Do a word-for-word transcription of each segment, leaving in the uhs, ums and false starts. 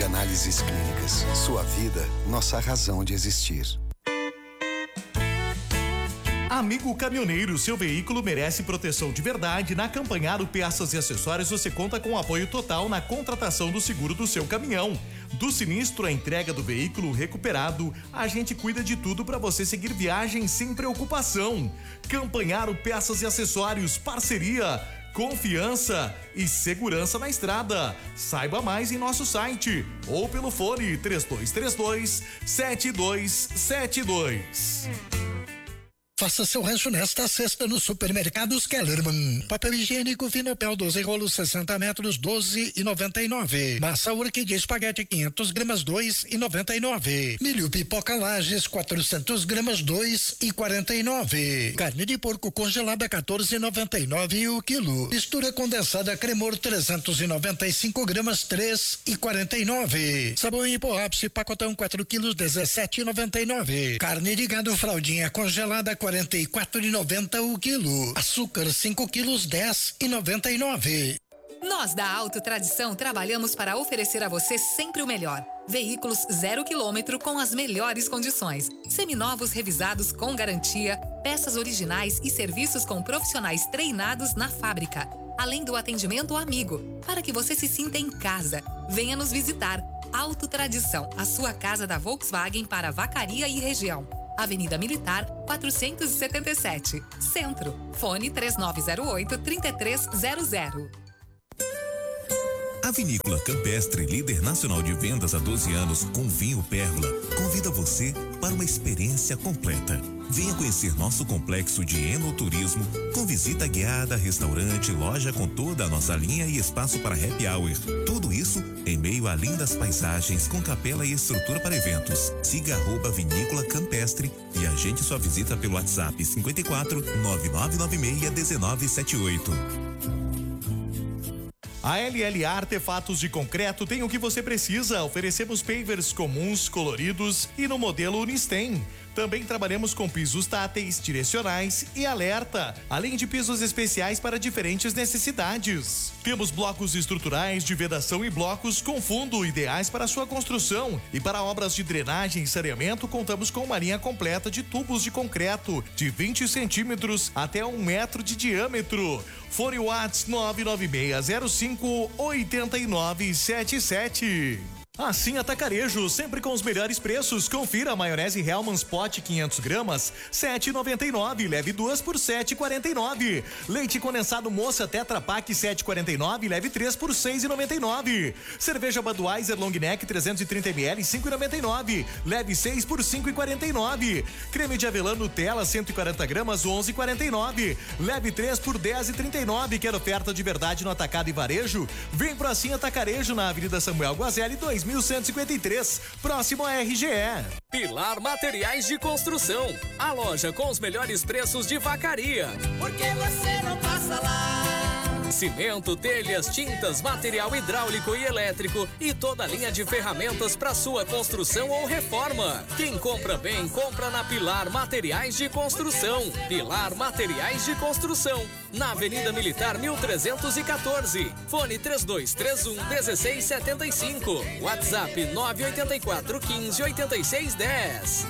de Análises Clínicas. Sua vida, nossa razão de existir. Amigo caminhoneiro, seu veículo merece proteção de verdade. Na Campanharo Peças e Acessórios você conta com apoio total na contratação do seguro do seu caminhão. Do sinistro à entrega do veículo recuperado, a gente cuida de tudo para você seguir viagem sem preocupação. Campanharo Peças e Acessórios, parceria, confiança e segurança na estrada. Saiba mais em nosso site ou pelo fone três dois três dois, sete dois sete dois. Faça seu rancho nesta sexta no Supermercados Kellerman. Papel higiênico Vinopel doze rolos sessenta metros, doze e noventa e nove. Massa Orquídea Espaguete quinhentas gramas, dois e noventa e nove. Milho Pipoca Lages quatrocentas gramas, dois e quarenta e nove. Carne de porco congelada quatorze e noventa e nove o quilo. Mistura condensada Cremor trezentas e noventa e cinco gramas, três e quarenta e nove. Sabão em pó ápice pacotão quatro quilos, dezessete e noventa e nove. Carne de gado fraldinha congelada quarenta e quatro e noventa o quilo. Açúcar cinco quilos, dez e noventa e nove. Nós da Auto Tradição trabalhamos para oferecer a você sempre o melhor. Veículos zero quilômetro com as melhores condições. Seminovos revisados com garantia, peças originais e serviços com profissionais treinados na fábrica. Além do atendimento amigo, para que você se sinta em casa. Venha nos visitar. Auto Tradição, a sua casa da Volkswagen para Vacaria e região. Avenida Militar, quatrocentos e setenta e sete, Centro. Fone três nove zero oito, três três zero zero. A Vinícola Campestre, líder nacional de vendas há doze anos com vinho Pérola, convida você para uma experiência completa. Venha conhecer nosso complexo de enoturismo com visita guiada, restaurante, loja com toda a nossa linha e espaço para happy hour. Tudo isso em meio a lindas paisagens com capela e estrutura para eventos. Siga arroba Vinícola Campestre e agende sua visita pelo WhatsApp cinquenta e quatro, nove nove nove seis, um nove sete oito. A L L A Artefatos de Concreto tem o que você precisa. Oferecemos pavers comuns, coloridos e no modelo Unistem. Também trabalhamos com pisos táteis, direcionais e alerta, além de pisos especiais para diferentes necessidades. Temos blocos estruturais de vedação e blocos com fundo ideais para sua construção. E para obras de drenagem e saneamento, contamos com uma linha completa de tubos de concreto de vinte centímetros até um metro de diâmetro. Fone Whats nove nove seis zero cinco oito nove sete sete. Assim Atacarejo, sempre com os melhores preços. Confira a maionese Hellmann's Pot quinhentas gramas, sete e noventa e nove, leve duas por sete e quarenta e nove. Leite condensado Moça Tetra Pak sete e quarenta e nove, leve três por seis e noventa e nove. Cerveja Budweiser Long Neck trezentos e trinta mililitros, cinco e noventa e nove, leve seis por cinco e quarenta e nove. Creme de avelã Nutella cento e quarenta gramas, onze e quarenta e nove, leve três por dez e trinta e nove. Quer oferta de verdade no atacado e varejo? Vem pro Assim Atacarejo na Avenida Samuel Guazelli dois mil cento e cinquenta e três, próximo a R G E. Pilar Materiais de Construção, a loja com os melhores preços de Vacaria. Por que você não passa lá? Cimento, telhas, tintas, material hidráulico e elétrico e toda a linha de ferramentas para sua construção ou reforma. Quem compra bem, compra na Pilar Materiais de Construção. Pilar Materiais de Construção, na Avenida Militar mil trezentos e quatorze. Fone três dois três um, um seis sete cinco. WhatsApp nove oito quatro, um cinco, oito seis um zero.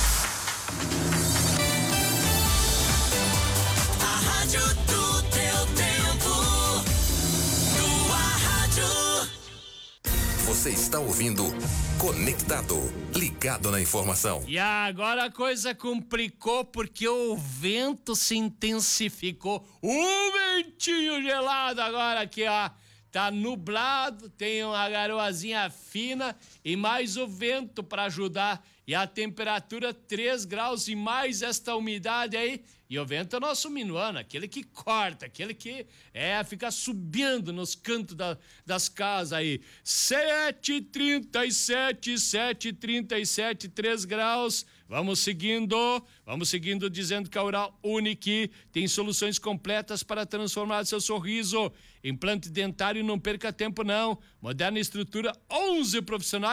A rádio do teu tempo. Tua rádio. Você está ouvindo Conectado, ligado na informação. E agora a coisa complicou porque o vento se intensificou. O ventinho gelado agora aqui, ó. Tá nublado, tem uma garoazinha fina e mais o vento para ajudar. E a temperatura três graus e mais esta umidade aí. E o vento é nosso minuano, aquele que corta, aquele que é, fica subindo nos cantos da, das casas aí. sete e trinta e sete, sete e trinta e sete, três graus. Vamos seguindo, vamos seguindo dizendo que a Oral Unique tem soluções completas para transformar seu sorriso. Implante dentário, não perca tempo não. Moderna estrutura, onze profissionais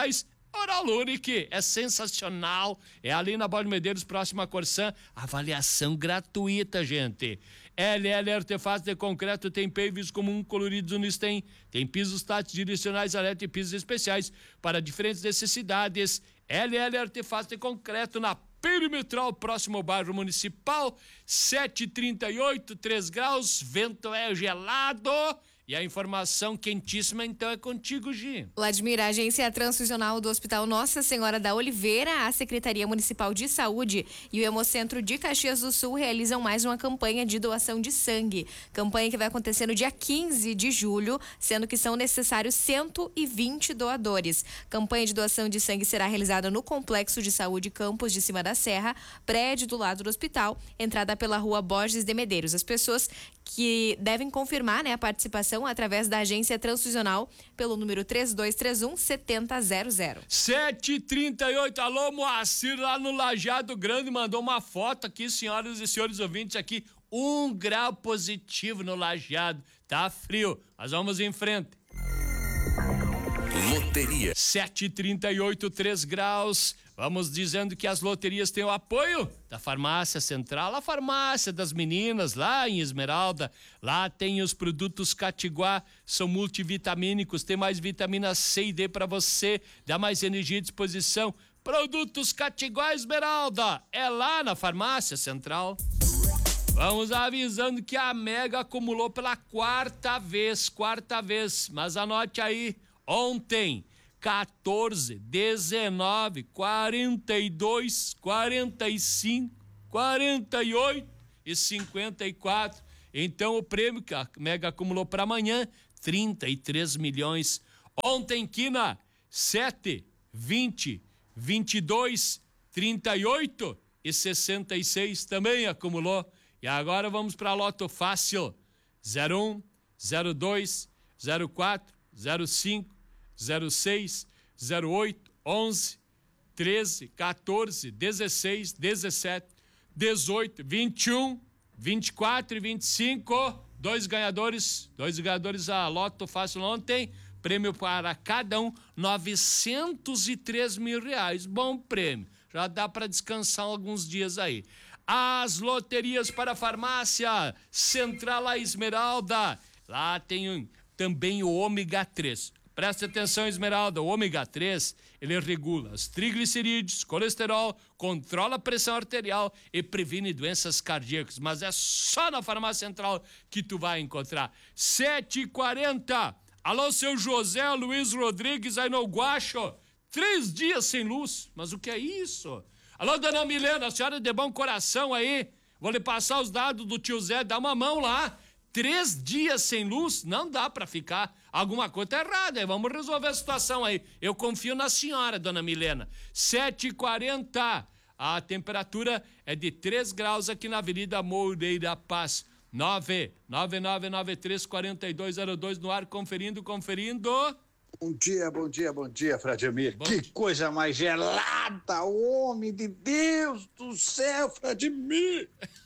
Oral Unique é sensacional, é ali na Borges Medeiros, próximo a Corsã, avaliação gratuita, gente. L L Artefatos de Concreto tem pavers comum coloridos Unistem, tem pisos táteis direcionais, alerta e pisos especiais para diferentes necessidades. L L Artefatos de Concreto na Perimetral, próximo ao bairro Municipal, sete e trinta e oito, três graus, vento é gelado. E a informação quentíssima, então, é contigo, Gi. Vladimir, a Agência Transfusional do Hospital Nossa Senhora da Oliveira, a Secretaria Municipal de Saúde e o Hemocentro de Caxias do Sul realizam mais uma campanha de doação de sangue. Campanha que vai acontecer no dia quinze de julho, sendo que são necessários cento e vinte doadores. Campanha de doação de sangue será realizada no Complexo de Saúde Campos de Cima da Serra, prédio do lado do hospital, entrada pela rua Borges de Medeiros. As pessoas que devem confirmar, né, a participação através da Agência Transfusional pelo número três dois três um, sete zero zero zero. sete e trinta e oito, alô Moacir lá no Lajeado Grande mandou uma foto aqui, senhoras e senhores ouvintes, aqui, um grau positivo no Lajeado, tá frio, mas vamos em frente. Loteria. sete e trinta e oito, três graus. Vamos dizendo que as loterias têm o apoio da Farmácia Central, a farmácia das meninas lá em Esmeralda. Lá tem os produtos Catiguá, são multivitamínicos, tem mais vitamina C e D para você, dá mais energia à disposição. Produtos Catiguá Esmeralda, é lá na Farmácia Central. Vamos avisando que a Mega acumulou pela quarta vez, quarta vez, mas anote aí, ontem, quatorze, dezenove, quarenta e dois, quarenta e cinco, quarenta e oito e cinquenta e quatro. Então o prêmio que a Mega acumulou para amanhã, trinta e três milhões. Ontem, Quina, sete, vinte, vinte e dois, trinta e oito e sessenta e seis também acumulou. E agora vamos para a Loto Fácil. zero um, zero dois, zero quatro, zero cinco, zero seis, zero oito, onze, treze, quatorze, dezesseis, dezessete, dezoito, vinte e um, vinte e quatro e vinte e cinco. Dois ganhadores, dois ganhadores a Loto Fácil ontem. Prêmio para cada um, novecentos e três mil reais. Bom prêmio. Já dá para descansar alguns dias aí. As loterias para a Farmácia Central a Esmeralda. Lá tem um, também o ômega três. Preste atenção, Esmeralda, o ômega três, ele regula os triglicerídeos, colesterol, controla a pressão arterial e previne doenças cardíacas, mas é só na Farmácia Central que tu vai encontrar. sete e quarenta, alô, seu José Luiz Rodrigues aí no Guacho, três dias sem luz, mas o que é isso? Alô, dona Milena, a senhora é de bom coração aí, vou lhe passar os dados do tio Zé, dá uma mão lá. Três dias sem luz, não dá pra ficar. Alguma coisa tá errada, aí vamos resolver a situação aí. Eu confio na senhora, dona Milena. sete e quarenta, a temperatura é de três graus aqui na Avenida Moreira Paz. nove nove nove nove três quatro dois zero dois no ar, conferindo, conferindo. Bom dia, bom dia, bom dia, Fradimir. Bom que dia. coisa mais gelada, homem de Deus do céu, Fradimir.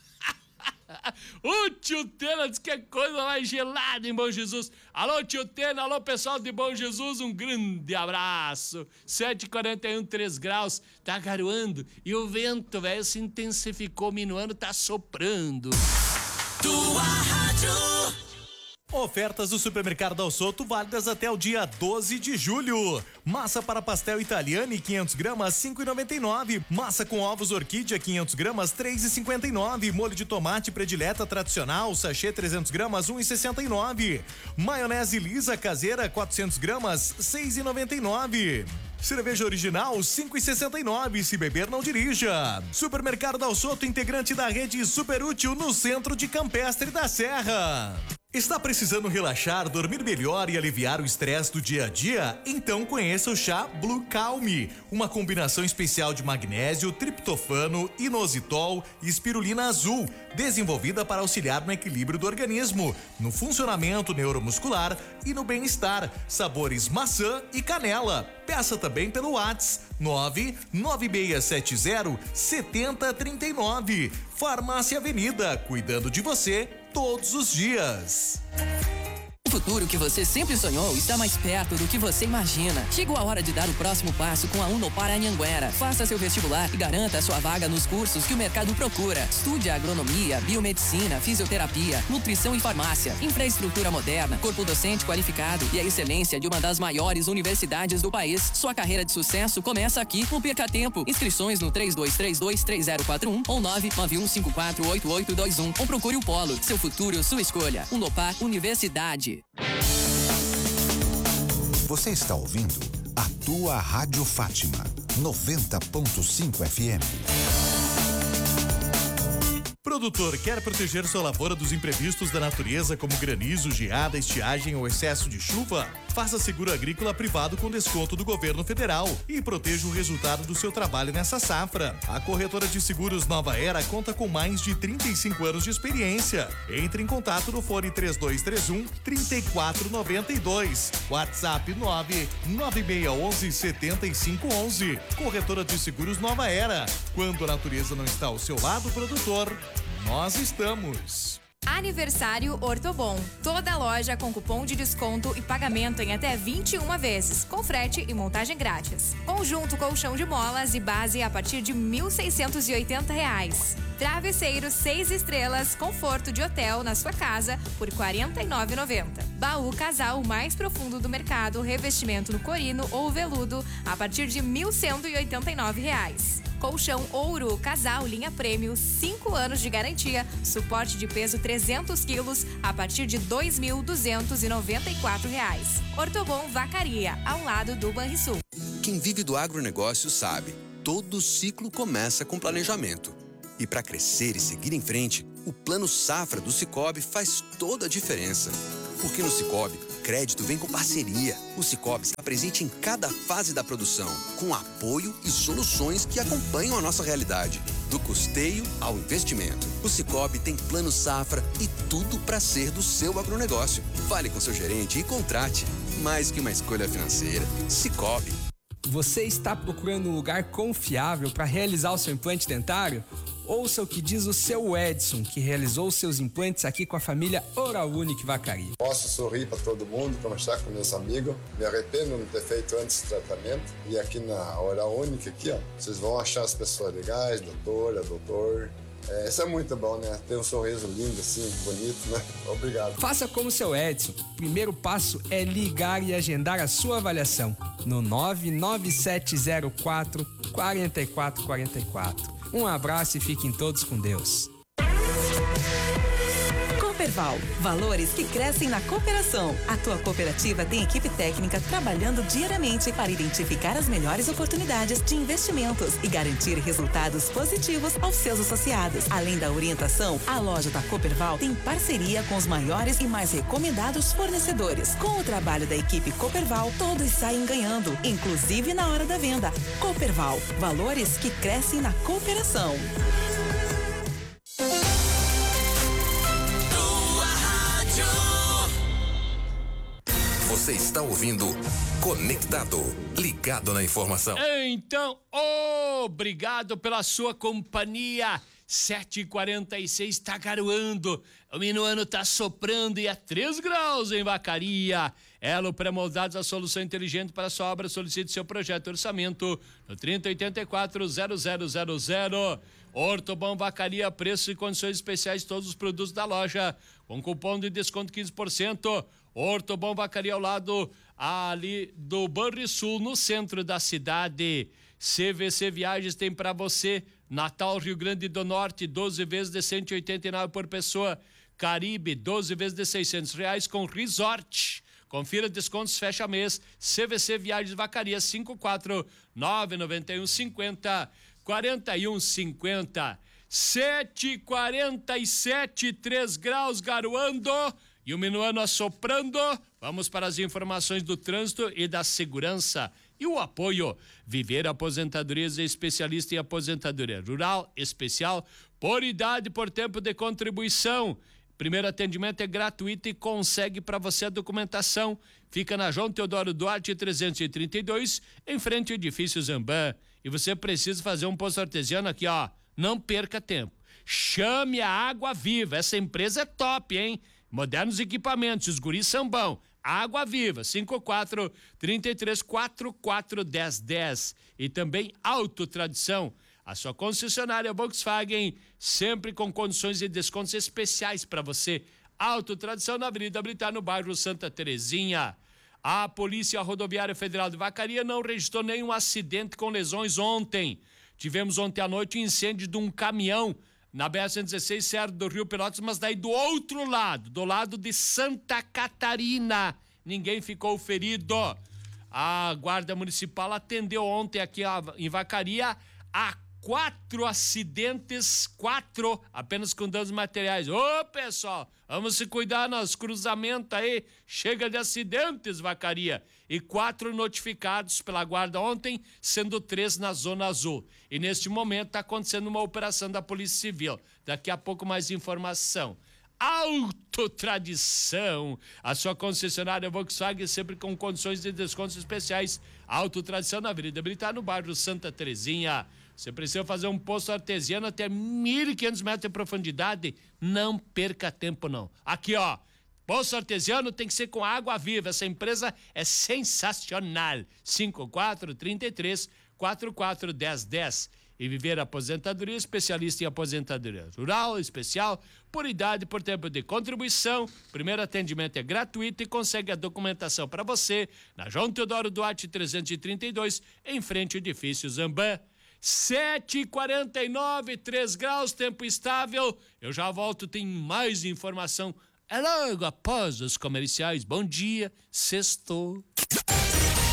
O tio Tena diz que é coisa mais gelada em Bom Jesus. Alô, tio Tena, alô, pessoal de Bom Jesus, um grande abraço. sete e quarenta e um, três graus, tá garoando e o vento, velho, se intensificou, minuano, tá soprando. Tua rádio. Ofertas do Supermercado Del Soto válidas até o dia doze de julho. Massa para pastel Italiani quinhentos gramas cinco e noventa e nove. Massa com ovos Orquídea quinhentos gramas três e cinquenta e nove. Molho de tomate predileta tradicional sachê trezentos gramas um e sessenta e nove. Maionese lisa caseira quatrocentos gramas seis e noventa e nove. Cerveja original cinco e sessenta e nove. Se beber não dirija. Supermercado Del Soto, integrante da rede Super Útil no centro de Campestre da Serra. Está precisando relaxar, dormir melhor e aliviar o estresse do dia a dia? Então conheça o chá Blue Calm, uma combinação especial de magnésio, triptofano, inositol e espirulina azul, desenvolvida para auxiliar no equilíbrio do organismo, no funcionamento neuromuscular e no bem-estar. Sabores maçã e canela. Peça também pelo WhatsApp nove nove seis sete zero sete zero três nove. Farmácia Avenida, cuidando de você todos os dias. futuro que você sempre sonhou está mais perto do que você imagina. Chegou a hora de dar o próximo passo com a Unopar Anhanguera. Faça seu vestibular e garanta a sua vaga nos cursos que o mercado procura. Estude agronomia, biomedicina, fisioterapia, nutrição e farmácia, infraestrutura moderna, corpo docente qualificado e a excelência de uma das maiores universidades do país. Sua carreira de sucesso começa aqui. Não perca tempo. Inscrições no três dois três dois, três zero quatro um ou nove nove um cinco quatro oito oito dois um ou procure o Polo. Seu futuro, sua escolha. Unopar Universidade. Você está ouvindo a tua Rádio Fátima, noventa ponto cinco F M. Produtor, quer proteger sua lavoura dos imprevistos da natureza como granizo, geada, estiagem ou excesso de chuva? Faça seguro agrícola privado com desconto do governo federal e proteja o resultado do seu trabalho nessa safra. A corretora de seguros Nova Era conta com mais de trinta e cinco anos de experiência. Entre em contato no fone três dois três um, três quatro nove dois. WhatsApp nove nove seis um um, sete cinco um um. Corretora de seguros Nova Era. Quando a natureza não está ao seu lado, produtor, nós estamos. Aniversário Ortobon. Toda loja com cupom de desconto e pagamento em até vinte e uma vezes, com frete e montagem grátis. Conjunto colchão de molas e base a partir de mil seiscentos e oitenta reais. Travesseiro seis estrelas, conforto de hotel na sua casa por quarenta e nove reais e noventa centavos. Baú casal mais profundo do mercado, revestimento no corino ou veludo a partir de mil cento e oitenta e nove reais. Colchão ouro casal linha prêmio, cinco anos de garantia, suporte de peso trezentos quilos a partir de dois mil duzentos e noventa e quatro reais. Ortobon Vacaria, ao lado do Banrisul. Quem vive do agronegócio sabe, todo ciclo começa com planejamento. E para crescer e seguir em frente, o Plano Safra do Sicoob faz toda a diferença. Porque no Sicoob, crédito vem com parceria. O Sicoob está presente em cada fase da produção, com apoio e soluções que acompanham a nossa realidade, do custeio ao investimento. O Sicoob tem Plano Safra e tudo para ser do seu agronegócio. Fale com seu gerente e contrate. Mais que uma escolha financeira, Sicoob. Você está procurando um lugar confiável para realizar o seu implante dentário? Ouça o que diz o seu Edson, que realizou seus implantes aqui com a família Oral Unique Vacaria. Posso sorrir para todo mundo, conversar com meus amigos. Me arrependo de não ter feito antes o tratamento. E aqui na Oral Unique, aqui, ó, vocês vão achar as pessoas legais, doutora, doutor. É, isso é muito bom, né? Ter um sorriso lindo assim, bonito, né? Obrigado. Faça como o seu Edson. O primeiro passo é ligar e agendar a sua avaliação no nove nove sete zero quatro, quatro quatro quatro quatro. Um abraço e fiquem todos com Deus. Cooperval, valores que crescem na cooperação. A tua cooperativa tem equipe técnica trabalhando diariamente para identificar as melhores oportunidades de investimentos e garantir resultados positivos aos seus associados. Além da orientação, a loja da Cooperval tem parceria com os maiores e mais recomendados fornecedores. Com o trabalho da equipe Cooperval, todos saem ganhando, inclusive na hora da venda. Cooperval, valores que crescem na cooperação. Você está ouvindo Conectado, ligado na informação. Então, obrigado pela sua companhia. sete e quarenta e seis, tá garoando. O minuano tá soprando e a três graus em Vacaria. Elo Pré-Moldados, a solução inteligente para a sua obra. Solicite seu projeto e orçamento no trinta, oitenta e quatro, zero zero zero zero. Ortobon Vacaria, preços e condições especiais de todos os produtos da loja, com cupom de desconto quinze por cento. Ortobon Vacaria ao lado ali do Banrisul, no centro da cidade. C V C Viagens tem para você Natal, Rio Grande do Norte, doze vezes de cento e oitenta e nove por pessoa. Caribe, doze vezes de seiscentos reais com resort. Confira descontos, fecha mês. C V C Viagens Vacaria, cinco quatro nove nove um cinco zero quatro um cinco zero. sete e quarenta e sete, três graus garoando e o minuano assoprando. Vamos para as informações do trânsito e da segurança. E o apoio. Viver Aposentadorias é especialista em aposentadoria rural, especial, por idade e por tempo de contribuição. Primeiro atendimento é gratuito e consegue para você a documentação. Fica na João Teodoro Duarte trezentos e trinta e dois, em frente ao edifício Zambã. E você precisa fazer um poço artesiano aqui, ó. Não perca tempo. Chame a Água Viva. Essa empresa é top, hein? modernos equipamentos, os guris são bons. Água Viva, cinco quatro, trinta e três, quarenta e quatro, dez dez. E também Auto Tradição, a sua concessionária Volkswagen, sempre com condições e descontos especiais para você. Auto Tradição na Avenida Blitar, no bairro Santa Terezinha. A Polícia Rodoviária Federal de Vacaria não registrou nenhum acidente com lesões ontem. Tivemos ontem à noite um incêndio de um caminhão na B R cento e dezesseis, Serra do Rio Pelotas, mas daí do outro lado, do lado de Santa Catarina. Ninguém ficou ferido. A Guarda Municipal atendeu ontem aqui em Vacaria a quatro acidentes, quatro, apenas com danos materiais. Ô, pessoal, vamos se cuidar nos cruzamentos aí. Chega de acidentes, Vacaria. E quatro notificados pela guarda ontem, sendo três na Zona Azul. E neste momento está acontecendo uma operação da Polícia Civil. Daqui a pouco mais informação. Autotradição, a sua concessionária Volkswagen, sempre com condições de descontos especiais. Autotradição na Avenida Blitar, no bairro Santa Terezinha. Você precisa fazer um poço artesiano até mil e quinhentos metros de profundidade? Não perca tempo, não. Aqui, ó. Poço artesiano tem que ser com Água Viva. Essa empresa é sensacional. cinco quatro, trinta e três, quarenta e quatro, dez dez. E Viver Aposentadoria, especialista em aposentadoria rural, especial, por idade, por tempo de contribuição. Primeiro atendimento é gratuito e consegue a documentação para você na João Teodoro Duarte trezentos e trinta e dois, em frente ao edifício Zambã. sete e quarenta e nove, três graus, tempo estável. Eu já volto, tem mais informação. É logo após os comerciais. Bom dia, sextou.